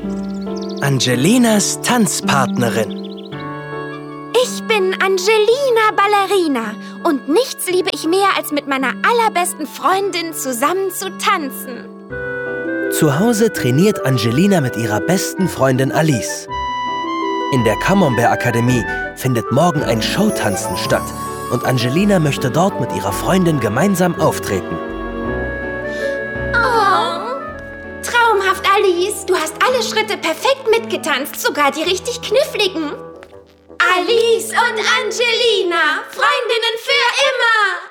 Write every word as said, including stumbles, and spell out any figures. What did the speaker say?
Angelinas Tanzpartnerin. Ich bin Angelina Ballerina und nichts liebe ich mehr, als mit meiner allerbesten Freundin zusammen zu tanzen. Zu Hause trainiert Angelina mit ihrer besten Freundin Alice. In der Camembert-Akademie findet morgen ein Showtanzen statt und Angelina möchte dort mit ihrer Freundin gemeinsam auftreten. Oh, traumhaft, Alice. Du hast alle Schritte perfekt mitgetanzt, sogar die richtig kniffligen. Alice und Angelina, Freundinnen für immer!